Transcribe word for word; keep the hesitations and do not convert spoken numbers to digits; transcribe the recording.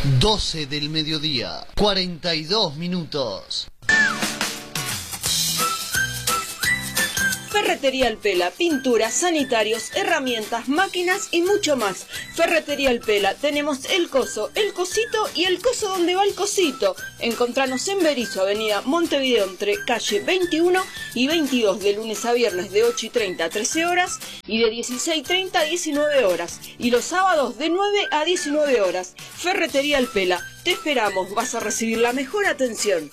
doce del mediodía, cuarenta y dos minutos. Ferretería El Pela, pinturas, sanitarios, herramientas, máquinas y mucho más. Ferretería El Pela, tenemos el coso, el cosito y el coso donde va el cosito. Encontranos en Berizo, avenida Montevideo, entre calle veintiuno y veintidós, de lunes a viernes de ocho y treinta a trece horas y de dieciséis y treinta a diecinueve horas. Y los sábados de nueve a diecinueve horas. Ferretería El Pela, te esperamos, vas a recibir la mejor atención.